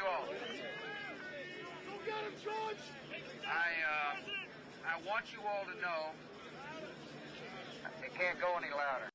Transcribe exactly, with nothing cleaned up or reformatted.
you all. I, uh, I want you all to know it can't go any louder.